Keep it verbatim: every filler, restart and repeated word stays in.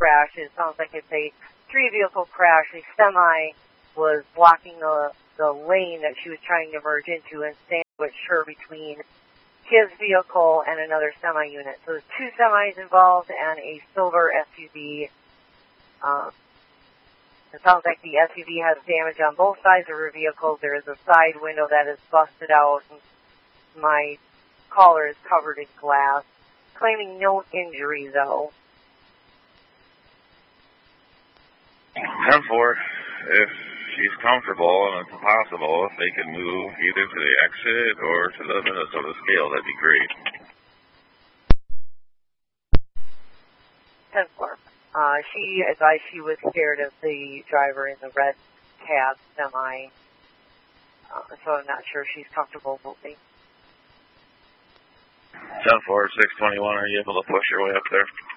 crash. It sounds like it's a three-vehicle crash. A semi was blocking the, the lane that she was trying to merge into and sandwiched her between his vehicle and another semi unit. So there's two semis involved and a silver S U V. Um, it sounds like the S U V has damage on both sides of her vehicle. There is a side window that is busted out. My caller is covered in glass, claiming no injury though. ten four, if she's comfortable and it's possible, if they can move either to the exit or to the Minnesota scale, that'd be great. ten four. Uh, she advised she was scared of the driver in the red cab semi, uh, so I'm not sure she's comfortable moving. ten four, six twenty-one, are you able to push your way up there?